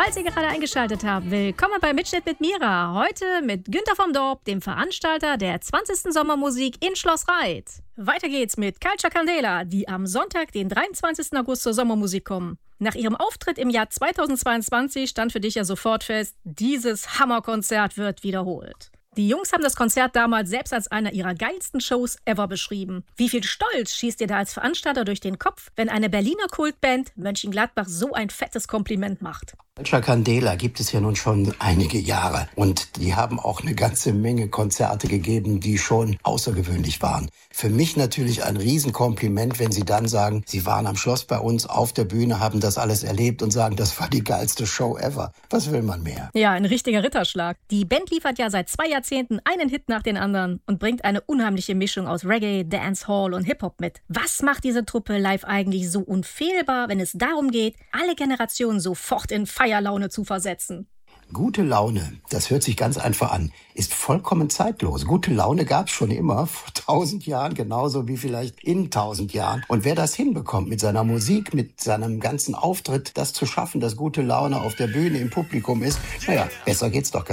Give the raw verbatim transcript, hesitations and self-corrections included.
Falls ihr gerade eingeschaltet habt, willkommen bei Mitschnitt mit Mira. Heute mit Günther vom Dorp, dem Veranstalter der zwanzigsten Sommermusik in Schloss Reit. Weiter geht's mit Culture Candela, die am Sonntag, den dreiundzwanzigsten August zur Sommermusik kommen. Nach ihrem Auftritt im Jahr zweitausendzweiundzwanzig stand für dich ja sofort fest, dieses Hammerkonzert wird wiederholt. Die Jungs haben das Konzert damals selbst als einer ihrer geilsten Shows ever beschrieben. Wie viel Stolz schießt dir da als Veranstalter durch den Kopf, wenn eine Berliner Kultband Mönchengladbach so ein fettes Kompliment macht? Culture Candela gibt es ja nun schon einige Jahre und die haben auch eine ganze Menge Konzerte gegeben, die schon außergewöhnlich waren. Für mich natürlich ein Riesenkompliment, wenn sie dann sagen, sie waren am Schloss bei uns auf der Bühne, haben das alles erlebt und sagen, das war die geilste Show ever. Was will man mehr? Ja, ein richtiger Ritterschlag. Die Band liefert ja seit zwei Jahrzehnten einen Hit nach den anderen und bringt eine unheimliche Mischung aus Reggae, Dancehall und Hip-Hop mit. Was macht diese Truppe live eigentlich so unfehlbar, wenn es darum geht, alle Generationen sofort in Feierlaune zu versetzen? Gute Laune, das hört sich ganz einfach an, ist vollkommen zeitlos. Gute Laune gab es schon immer, vor tausend Jahren, genauso wie vielleicht in tausend Jahren. Und wer das hinbekommt, mit seiner Musik, mit seinem ganzen Auftritt, das zu schaffen, dass gute Laune auf der Bühne im Publikum ist, naja, besser geht's doch gar nicht.